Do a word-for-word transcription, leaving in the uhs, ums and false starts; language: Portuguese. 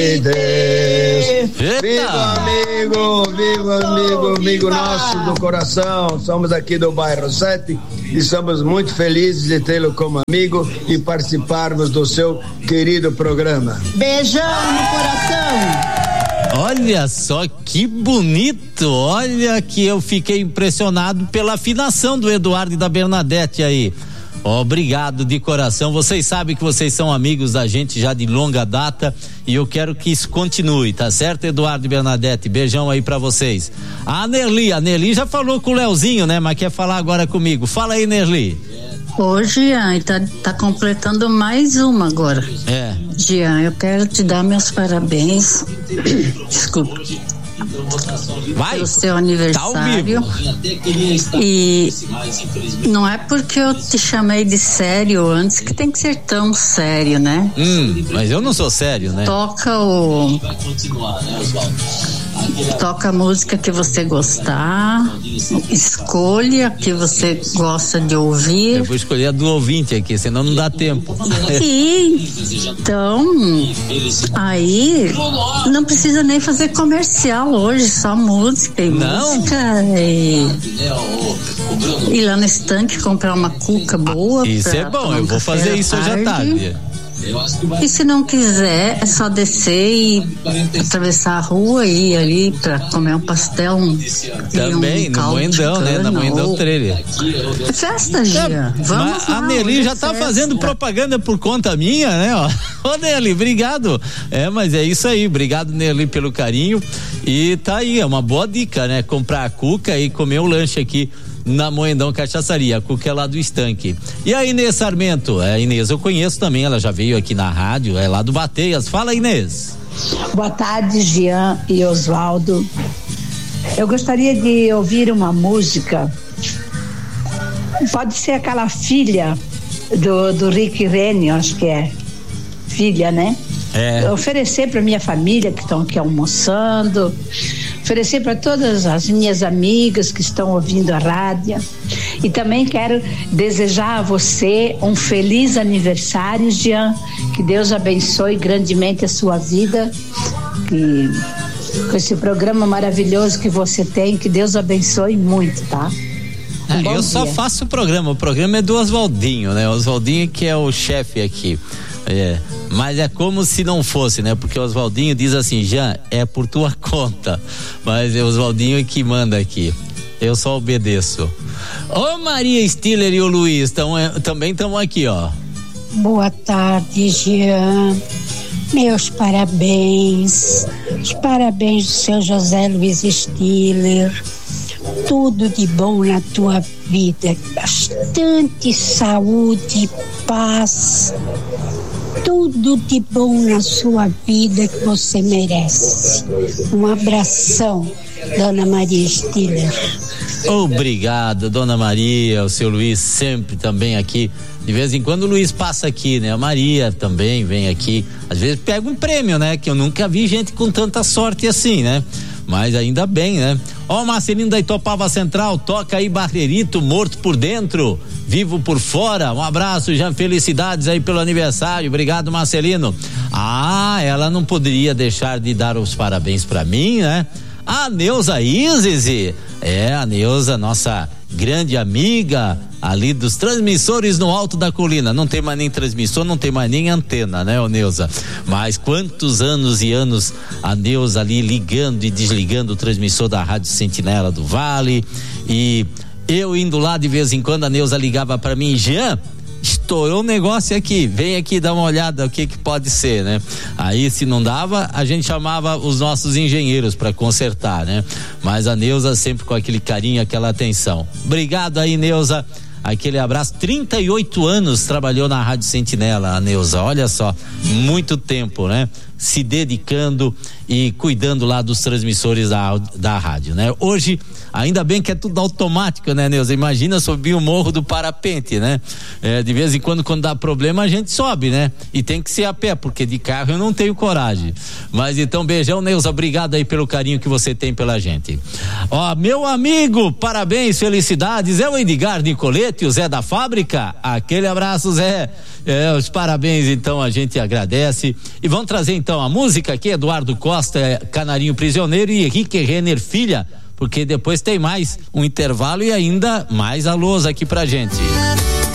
Viva amigo, viva amigo, amigo nosso do coração. Somos aqui do bairro sete e somos muito felizes de tê-lo como amigo e participarmos do seu querido programa. Beijão no coração. Olha só que bonito, olha que eu fiquei impressionado pela afinação do Eduardo e da Bernadette aí. Obrigado de coração, vocês sabem que vocês são amigos da gente já de longa data e eu quero que isso continue, tá certo, Eduardo e Bernadette? Beijão aí pra vocês. A Nerli, a Nerli já falou com o Leozinho, né, mas quer falar agora comigo. Fala aí, Nerli. Ô, Jean, tá, tá completando mais uma agora. É. Jean, eu quero te dar meus parabéns. Desculpa. Vai. Pelo seu aniversário. Tá, e não é porque eu te chamei de sério antes que tem que ser tão sério, né? Hum, mas eu não sou sério, né? Toca o Toca a música que você gostar, escolha a que você gosta de ouvir. Eu vou escolher a do ouvinte aqui, senão não dá tempo. E então, aí não precisa nem fazer comercial hoje, só música e não? música e, e lá no estanque comprar uma cuca boa. Ah, isso é bom, eu vou fazer isso hoje à tarde. E se não quiser, é só descer e atravessar a rua e ir ali pra comer um pastel. Um, também, um no Moendão, né? Na Moendão Trailer. É festa, Gia. É, Vamos lá, a Nelly já tá festa. Fazendo propaganda por conta minha, né? Ó. Ô, Nelly, obrigado. É, mas é isso aí. Obrigado, Nelly, pelo carinho. E tá aí, é uma boa dica, né? Comprar a cuca e comer o lanche aqui na Moendão Cachaçaria, a cuca é lá do estanque. E a Inês Sarmento, a Inês eu conheço também, ela já veio aqui na rádio, é lá do Bateias. Fala, Inês. Boa tarde, Jean e Oswaldo. Eu gostaria de ouvir uma música, pode ser aquela filha do, do Rick Rennie, acho que é filha, né? É. Oferecer para minha família que estão aqui almoçando, oferecer para todas as minhas amigas que estão ouvindo a rádio, e também quero desejar a você um feliz aniversário, Jean, que Deus abençoe grandemente a sua vida, que com esse programa maravilhoso que você tem, que Deus abençoe muito, tá? Um é, eu dia. Só faço o programa, o programa é do Oswaldinho, né? O Oswaldinho que é o chefe aqui. É, mas é como se não fosse, né? Porque o Oswaldinho diz assim, Jean, é por tua conta, mas é o Oswaldinho que manda aqui, eu só obedeço. Ô Maria Stiller e o Luiz tão, também estão aqui, ó. Boa tarde, Jean, meus parabéns, os parabéns do seu José Luiz Stiller, tudo de bom na tua vida, bastante saúde, paz, tudo de bom na sua vida que você merece. Um abração, Dona Maria Stiller. Obrigado, Dona Maria, o seu Luiz sempre também aqui. De vez em quando o Luiz passa aqui, né? A Maria também vem aqui. Às vezes pega um prêmio, né? Que eu nunca vi gente com tanta sorte assim, né? Mas ainda bem, né? Ó, o Marcelino da Itopava Central, toca aí Barreirito, morto por dentro, vivo por fora. Um abraço, Jean, felicidades aí pelo aniversário. Obrigado, Marcelino. Ah, ela não poderia deixar de dar os parabéns pra mim, né? A Neuza Isis, é, a Neuza, nossa grande amiga ali dos transmissores no alto da colina. Não tem mais nem transmissor, não tem mais nem antena, né, ô Neuza? Mas quantos anos e anos a Neuza ali ligando e desligando o transmissor da Rádio Sentinela do Vale, e eu indo lá de vez em quando, a Neuza ligava para mim, Jean, estourou um negócio aqui, vem aqui dar uma olhada o que que pode ser, né? Aí se não dava, a gente chamava os nossos engenheiros para consertar, né? Mas a Neuza sempre com aquele carinho, aquela atenção. Obrigado aí, Neuza. Aquele abraço. Trinta e oito anos trabalhou na Rádio Sentinela, a Neuza, olha só, muito tempo, né? Se dedicando e cuidando lá dos transmissores da, da rádio, né? Hoje, ainda bem que é tudo automático, né, Neuza? Imagina subir o morro do parapente, né? É, de vez em quando, quando dá problema, a gente sobe, né? E tem que ser a pé, porque de carro eu não tenho coragem. Mas então, beijão, Neuza, obrigado aí pelo carinho que você tem pela gente. Ó, meu amigo, parabéns, felicidades, é o Edgar Nicolete, o Zé da Fábrica, aquele abraço, Zé, é, os parabéns, então a gente agradece, e vamos trazer então a música aqui, Eduardo Costa, Canarinho Prisioneiro e Henrique Renner Filha, porque depois tem mais um intervalo e ainda mais alôs aqui pra gente.